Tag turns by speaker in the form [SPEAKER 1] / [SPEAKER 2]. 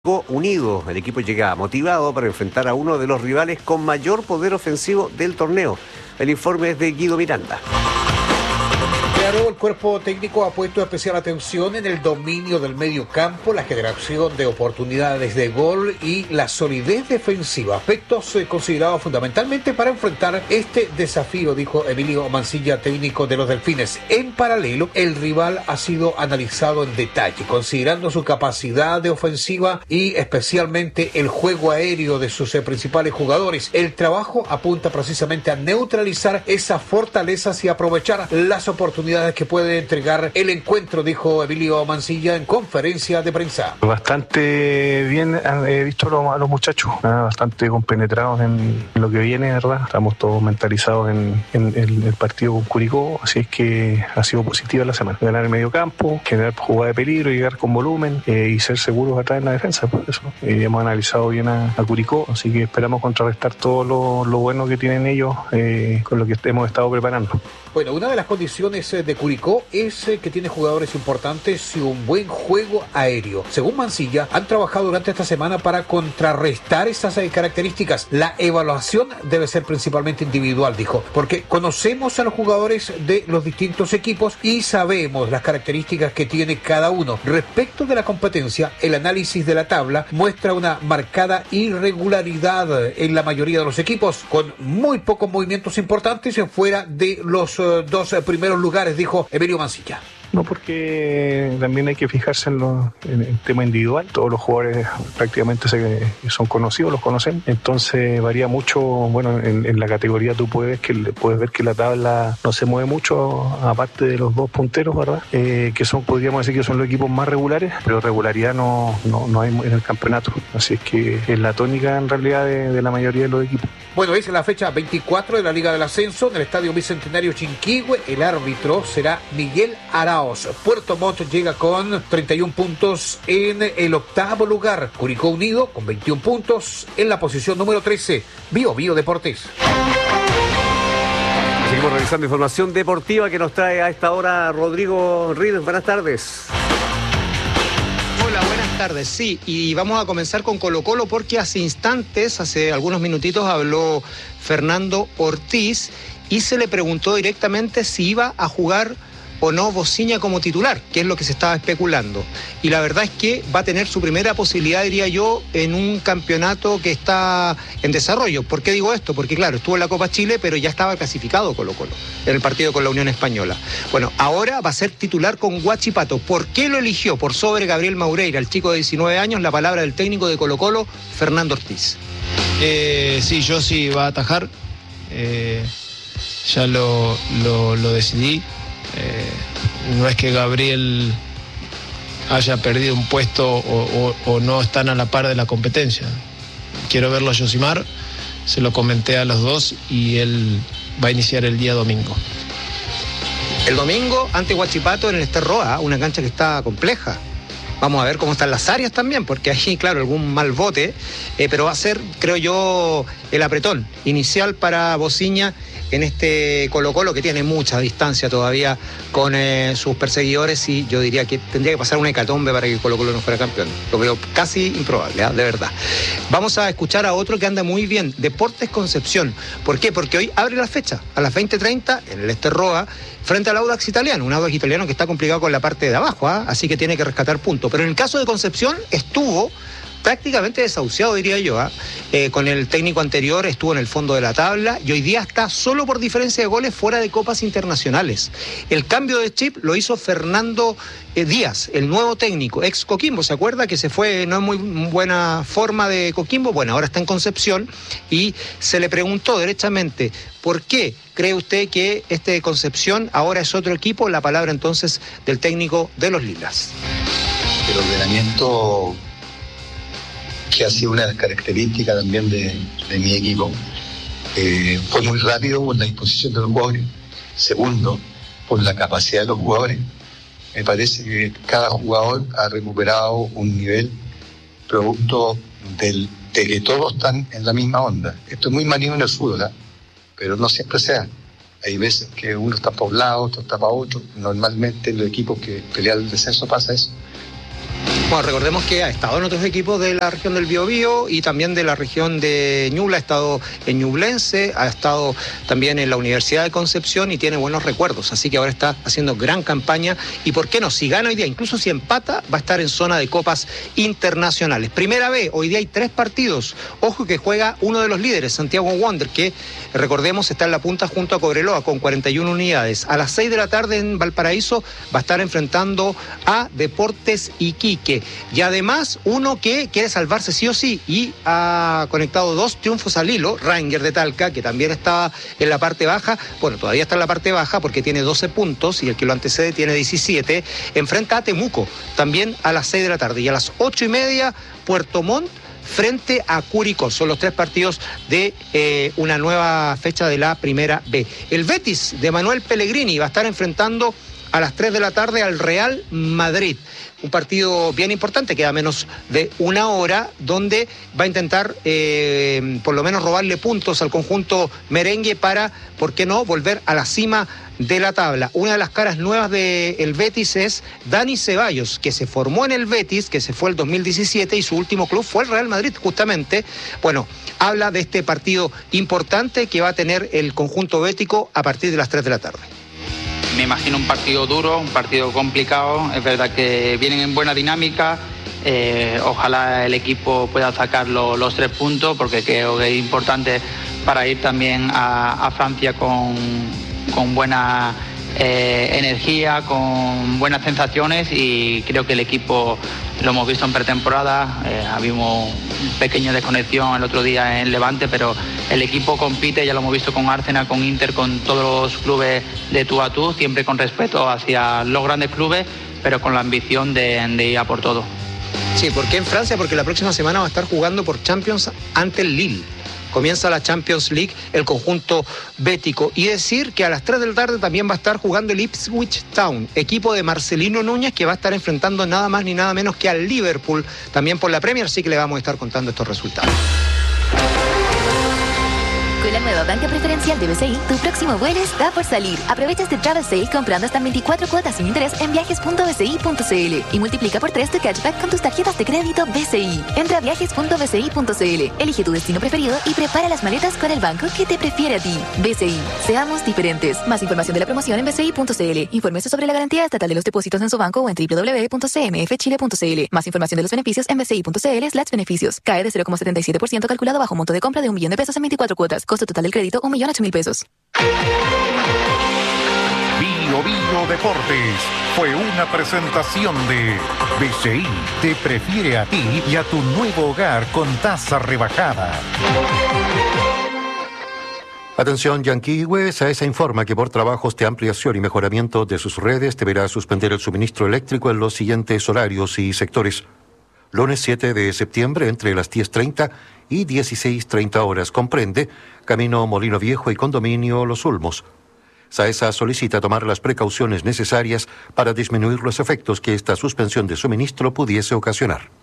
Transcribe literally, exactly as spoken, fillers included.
[SPEAKER 1] Unido. El equipo llega motivado para enfrentar a uno de los rivales con mayor poder ofensivo del torneo. El informe es de Guido Miranda.
[SPEAKER 2] Claro, el cuerpo técnico ha puesto especial atención en el dominio del medio campo, la generación de oportunidades de gol y la solidez defensiva, aspectos eh, considerados fundamentalmente para enfrentar este desafío, dijo Emilio Mancilla, técnico de los Delfines. En paralelo, el rival ha sido analizado en detalle, considerando su capacidad de ofensiva y especialmente el juego aéreo de sus eh, principales jugadores. El trabajo apunta precisamente a neutralizar esas fortalezas y aprovechar las oportunidades que puede entregar el encuentro, dijo Emilio Mancilla en conferencia de prensa.
[SPEAKER 3] Bastante bien he visto a los muchachos, bastante compenetrados en lo que viene, ¿verdad? Estamos todos mentalizados en, en, en el partido con Curicó, así es que ha sido positiva la semana. Ganar el medio campo, generar jugada de peligro, llegar con volumen eh, y ser seguros atrás en la defensa, por eso. Eh, hemos analizado bien a, a Curicó, así que esperamos contrarrestar todo lo, lo bueno que tienen ellos eh, con lo que hemos estado preparando.
[SPEAKER 2] Bueno, una de las condiciones de Curicó es que tiene jugadores importantes y un buen juego aéreo. Según Mancilla, han trabajado durante esta semana para contrarrestar esas características. La evaluación debe ser principalmente individual, dijo, porque conocemos a los jugadores de los distintos equipos y sabemos las características que tiene cada uno. Respecto de la competencia, el análisis de la tabla muestra una marcada irregularidad en la mayoría de los equipos, con muy pocos movimientos importantes fuera de los dos primeros lugares, dijo Emilio Mancilla.
[SPEAKER 3] No, porque también hay que fijarse en, lo, en el tema individual. Todos los jugadores prácticamente se, son conocidos, los conocen. Entonces varía mucho. Bueno, en, en la categoría tú puedes, que, puedes ver que la tabla no se mueve mucho, aparte de los dos punteros, ¿verdad? Eh, que son, podríamos decir que son los equipos más regulares, pero regularidad no, no, no hay en el campeonato. Así es que es la tónica en realidad de, de la mayoría de los equipos.
[SPEAKER 2] Bueno, es la fecha veinticuatro de la Liga del Ascenso en el Estadio Bicentenario Chinquihue. El árbitro será Miguel Arauz. Puerto Montt llega con treinta y un puntos en el octavo lugar. Curicó Unido con veintiún puntos en la posición número trece. Bio Bio Deportes.
[SPEAKER 1] Seguimos revisando información deportiva que nos trae a esta hora Rodrigo Ríos. Buenas tardes.
[SPEAKER 4] Hola, buenas tardes. Sí, y vamos a comenzar con Colo Colo porque hace instantes, hace algunos minutitos, habló Fernando Ortiz y se le preguntó directamente si iba a jugar o no Bociña como titular, que es lo que se estaba especulando. Y la verdad es que va a tener su primera posibilidad, diría yo, en un campeonato que está en desarrollo. ¿Por qué digo esto? Porque claro, estuvo en la Copa Chile, pero ya estaba clasificado Colo Colo en el partido con la Unión Española. Bueno, ahora va a ser titular con Huachipato. ¿Por qué lo eligió? Por sobre Gabriel Maureira, el chico de diecinueve años, la palabra del técnico de Colo Colo, Fernando Ortiz.
[SPEAKER 5] Eh, sí, yo sí va a atajar. Eh, ya lo, lo, lo decidí. Eh, no es que Gabriel haya perdido un puesto o, o, o no están a la par de la competencia. Quiero verlo a Yosimar, se lo comenté a los dos y él va a iniciar el día domingo.
[SPEAKER 4] El domingo ante Huachipato en el Ester Roa, una cancha que está compleja. Vamos a ver cómo están las áreas también, porque ahí, claro, algún mal bote, eh, pero va a ser, creo yo, el apretón inicial para Bociña en este Colo Colo que tiene mucha distancia todavía con eh, sus perseguidores y yo diría que tendría que pasar una hecatombe para que Colo Colo no fuera campeón. Lo veo casi improbable, ¿eh? De verdad. Vamos a escuchar a otro que anda muy bien, Deportes Concepción. ¿Por qué? Porque hoy abre la fecha, a las veinte treinta en el Ester Roa, frente al Audax Italiano, un Audax Italiano que está complicado con la parte de abajo, ¿eh? Así que tiene que rescatar puntos. Pero en el caso de Concepción estuvo prácticamente desahuciado, diría yo, ¿eh? Eh, con el técnico anterior estuvo en el fondo de la tabla y hoy día está solo por diferencia de goles fuera de copas internacionales. El cambio de chip lo hizo Fernando eh, Díaz, el nuevo técnico, ex Coquimbo, ¿se acuerda? Que se fue, no es muy buena forma de Coquimbo, bueno, ahora está en Concepción y se le preguntó derechamente, ¿por qué cree usted que este Concepción ahora es otro equipo? La palabra entonces del técnico de los Lilas.
[SPEAKER 6] El ordenamiento, que ha sido una de las características también de, de mi equipo. Eh, fue muy rápido por la disposición de los jugadores. Segundo, por la capacidad de los jugadores. Me parece que cada jugador ha recuperado un nivel producto del, de que todos están en la misma onda. Esto es muy manido en el fútbol, ¿eh? Pero no siempre sea. Hay veces que uno está para un lado, otro está para otro. Normalmente en los equipos que pelean el descenso pasa eso.
[SPEAKER 4] Bueno, recordemos que ha estado en otros equipos de la región del Biobío y también de la región de Ñuble, ha estado en Ñublense, ha estado también en la Universidad de Concepción y tiene buenos recuerdos, así que ahora está haciendo gran campaña y por qué no, si gana hoy día, incluso si empata, va a estar en zona de copas internacionales. Primera B, hoy día hay tres partidos, ojo que juega uno de los líderes, Santiago Wander, que recordemos está en la punta junto a Cobreloa con cuarenta y una unidades. A las seis de la tarde en Valparaíso va a estar enfrentando a Deportes Iquique. Y además, uno que quiere salvarse sí o sí y ha conectado dos triunfos al hilo, Ranger de Talca, que también estaba en la parte baja, bueno, todavía está en la parte baja porque tiene doce puntos y el que lo antecede tiene diecisiete, enfrenta a Temuco, también a las seis de la tarde. Y a las ocho y media, Puerto Montt frente a Curicó. Son los tres partidos de eh, una nueva fecha de la Primera B. El Betis de Manuel Pellegrini va a estar enfrentando a las tres de la tarde al Real Madrid. Un partido bien importante, queda menos de una hora, donde va a intentar eh, por lo menos robarle puntos al conjunto merengue para, ¿por qué no?, volver a la cima de la tabla. Una de las caras nuevas del Betis es Dani Ceballos, que se formó en el Betis, que se fue el dos mil diecisiete y su último club fue el Real Madrid, justamente. Bueno, habla de este partido importante que va a tener el conjunto bético a partir de las tres de la tarde.
[SPEAKER 7] Me imagino un partido duro, un partido complicado. Es verdad que vienen en buena dinámica. Eh, ojalá el equipo pueda sacar lo, los tres puntos, porque creo que es importante para ir también a, a Francia con, con buena eh, energía, con buenas sensaciones, y creo que el equipo lo hemos visto en pretemporada. Eh, habíamos pequeña desconexión el otro día en Levante, pero el equipo compite, ya lo hemos visto con Arsenal, con Inter, con todos los clubes de tú a tú, siempre con respeto hacia los grandes clubes, pero con la ambición de, de ir a por todo.
[SPEAKER 4] Sí, ¿por qué en Francia? Porque la próxima semana va a estar jugando por Champions ante el Lille. Comienza la Champions League, el conjunto bético. Y decir que a las tres de la tarde también va a estar jugando el Ipswich Town, equipo de Marcelino Núñez, que va a estar enfrentando nada más ni nada menos que al Liverpool, también por la Premier, así que le vamos a estar contando estos resultados.
[SPEAKER 8] Con la nueva banca preferencial de B C I, tu próximo vuelo está por salir. Aprovecha este Travel Sale comprando hasta veinticuatro cuotas sin interés en viajes punto b c i punto c l y multiplica por tres tu cashback con tus tarjetas de crédito B C I. Entra a viajes punto b c i punto c l, elige tu destino preferido y prepara las maletas con el banco que te prefiere a ti. B C I, seamos diferentes. Más información de la promoción en b c i punto c l. Infórmese sobre la garantía estatal de los depósitos en su banco o en w w w punto c m f chile punto c l. Más información de los beneficios en b c i punto c l slash beneficios. Cae de cero coma setenta y siete por ciento calculado bajo monto de compra de un millón de pesos en veinticuatro cuotas. Costo total del crédito, un millón ocho mil pesos.
[SPEAKER 9] Bio Bio Deportes fue una presentación de B C I. Te prefiere a ti y a tu nuevo hogar con tasa rebajada.
[SPEAKER 10] Atención, Yanquihue, Saesa informa que por trabajos de ampliación y mejoramiento de sus redes deberá suspender el suministro eléctrico en los siguientes horarios y sectores. Lunes siete de septiembre entre las diez treinta y dieciséis treinta horas. Comprende Camino Molino Viejo y Condominio Los Ulmos. Saesa solicita tomar las precauciones necesarias para disminuir los efectos que esta suspensión de suministro pudiese ocasionar.